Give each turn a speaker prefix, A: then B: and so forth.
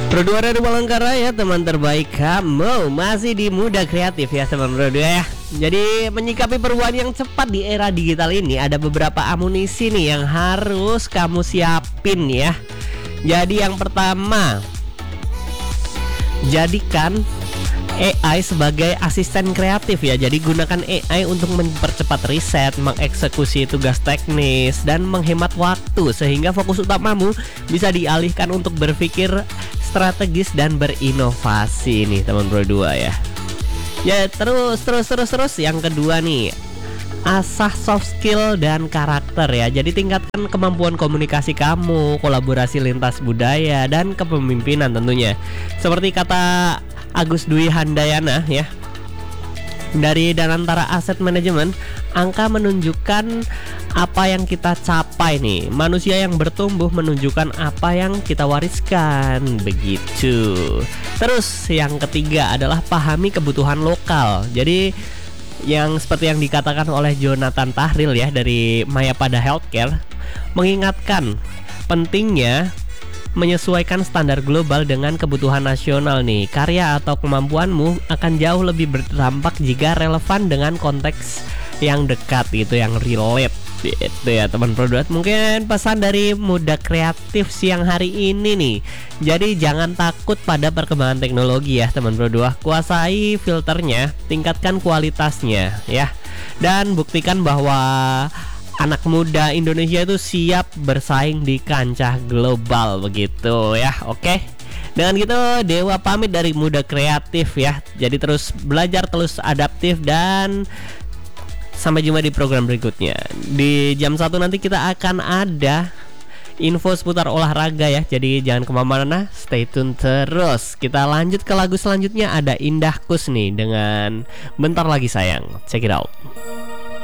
A: Berdua dari Balangkara ya, teman terbaik kamu. Masih di Muda Kreatif ya teman berdua ya. Jadi menyikapi perubahan yang cepat di era digital ini, ada beberapa amunisi nih yang harus kamu siapin ya. Jadi yang pertama, jadikan AI sebagai asisten kreatif ya. Jadi gunakan AI untuk mempercepat riset, mengeksekusi tugas teknis, dan menghemat waktu sehingga fokus utamamu bisa dialihkan untuk berpikir strategis dan berinovasi nih teman berdua ya. Ya terus yang kedua nih, asah soft skill dan karakter ya. Jadi tingkatkan kemampuan komunikasi kamu, kolaborasi lintas budaya, dan kepemimpinan tentunya. Seperti kata Agus Dwi Handayana ya, dari Danantara Asset Management, angka menunjukkan apa yang kita capai nih. Manusia yang bertumbuh menunjukkan apa yang kita wariskan. Begitu. Terus yang ketiga adalah pahami kebutuhan lokal. Jadi yang seperti yang dikatakan oleh Jonathan Tahril ya dari Mayapada Healthcare, mengingatkan pentingnya menyesuaikan standar global dengan kebutuhan nasional nih. Karya atau kemampuanmu akan jauh lebih berdampak jika relevan dengan konteks yang dekat, itu yang relate gitu ya teman produk. Mungkin pesan dari Muda Kreatif siang hari ini nih. Jadi jangan takut pada perkembangan teknologi ya teman produk. Kuasai filternya, tingkatkan kualitasnya ya. Dan buktikan bahwa anak muda Indonesia itu siap bersaing di kancah global begitu ya. Oke. Dengan gitu Dewa pamit dari Muda Kreatif ya. Jadi terus belajar, terus adaptif, dan sampai jumpa di program berikutnya. Di jam 1 nanti kita akan ada info seputar olahraga ya. Jadi jangan kemana-mana, stay tune terus. Kita lanjut ke lagu selanjutnya, ada Indah Kus nih dengan Bentar Lagi Sayang. Check it out.